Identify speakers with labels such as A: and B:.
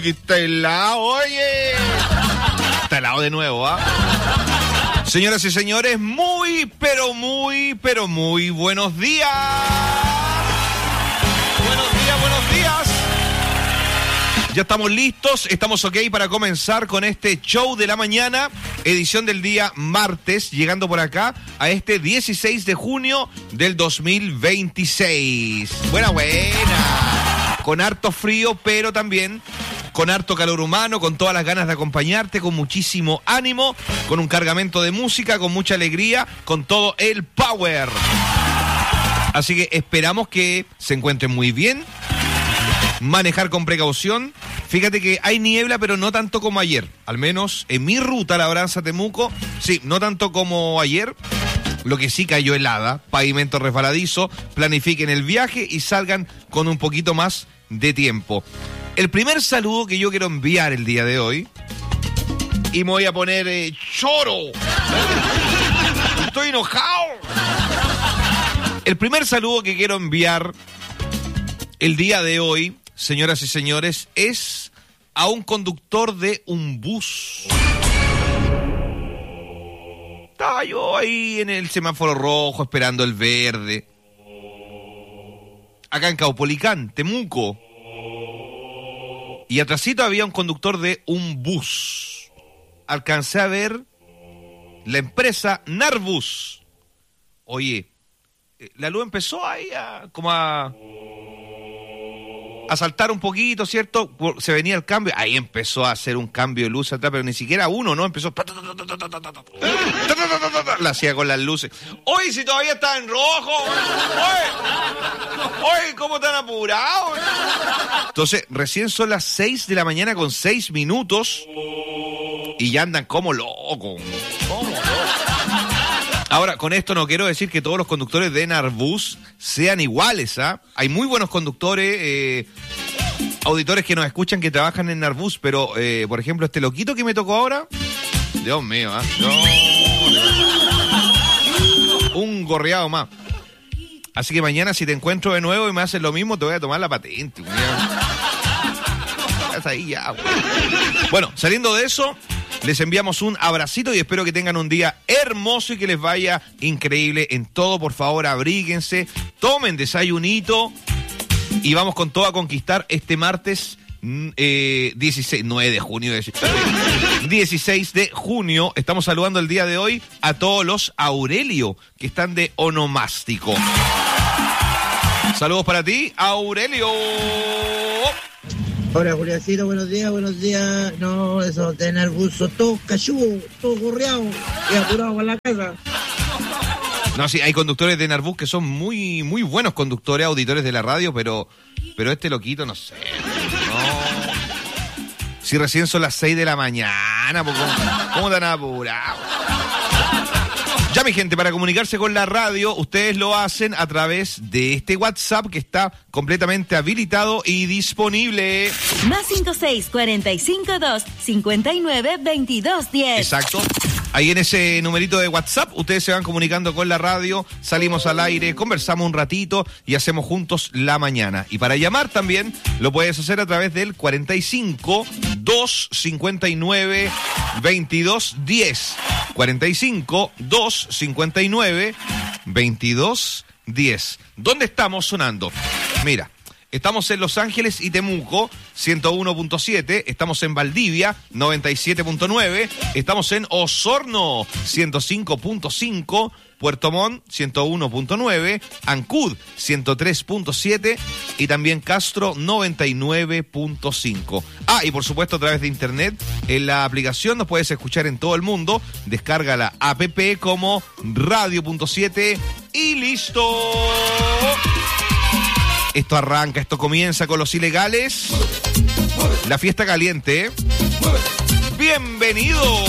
A: Uy, que está helado, oye. Está helado de nuevo, ¿ah? Señoras y señores, muy buenos días. Buenos días. Ya estamos listos, estamos ok para comenzar con este show de la mañana, edición del día martes, llegando por acá a este 16 de junio del 2026. Buena. Con harto frío, pero también con harto calor humano, con todas las ganas de acompañarte, con muchísimo ánimo, con un cargamento de música, con mucha alegría, con todo el power. Así que esperamos que se encuentren muy bien. Manejar con precaución. Fíjate que hay niebla, pero no tanto como ayer. Al menos en mi ruta, Labranza-Temuco, sí, no tanto como ayer. Lo que sí cayó helada, pavimento resbaladizo. Planifiquen el viaje y salgan con un poquito más de tiempo. El primer saludo que yo quiero enviar el día de hoy, y me voy a poner choro. Estoy enojado. El primer saludo que quiero enviar el día de hoy, señoras y señores, es a un conductor de un bus. Estaba yo ahí en el semáforo rojo esperando el verde. Acá en Caupolicán, Temuco. Y atrásito había un conductor de un bus. Alcancé a ver la empresa Narbus. Oye, la luz empezó ahí a saltar un poquito, ¿cierto? Se venía el cambio. Ahí empezó a hacer un cambio de luz atrás, pero ni siquiera uno, ¿no? Empezó... La hacía con las luces. Oye, si todavía está en rojo. Oye, ¿cómo tan apurado? Entonces, recién son las 6 de la mañana con 6 minutos y ya andan como locos. Ahora, con esto no quiero decir que todos los conductores de Narbus sean iguales, ¿ah? Hay muy buenos conductores, auditores que nos escuchan que trabajan en Narbus, pero, por ejemplo, este loquito que me tocó ahora, Dios mío, ¿ah? Un gorreado más. Así que mañana, si te encuentro de nuevo y me haces lo mismo, te voy a tomar la patente. Estás ahí ya. Bueno, saliendo de eso, les enviamos un abracito y espero que tengan un día hermoso y que les vaya increíble en todo. Por favor, abríguense, tomen desayunito y vamos con todo a conquistar este martes 16 de junio. Estamos saludando el día de hoy a todos los Aurelio que están de onomástico. Saludos para ti, Aurelio.
B: Hola, Juliacito, buenos días. No, eso de Narbus, todo cachudo, todo gorreado y apurado para la casa.
A: No, sí, hay conductores de Narbus que son muy buenos conductores, auditores de la radio, pero este loquito, no sé. No. Si recién son las 6 de la mañana, ¿cómo tan apurado? Ya, mi gente, para comunicarse con la radio, ustedes lo hacen a través de este WhatsApp que está completamente habilitado y disponible.
C: Más 56452592210.
A: Exacto. Ahí en ese numerito de WhatsApp, ustedes se van comunicando con la radio, salimos al aire, conversamos un ratito y hacemos juntos la mañana. Y para llamar también lo puedes hacer a través del 45-259-2210. 45-259-2210. ¿Dónde estamos sonando? Mira, estamos en Los Ángeles y Temuco, 101.7. Estamos en Valdivia, 97.9. Estamos en Osorno, 105.5. Puerto Montt, 101.9. Ancud, 103.7. Y también Castro, 99.5. Ah, y por supuesto a través de internet, en la aplicación nos puedes escuchar en todo el mundo. Descarga la app como Radio.7 y listo. Esto arranca, esto comienza con los ilegales. La fiesta caliente. Bienvenidos.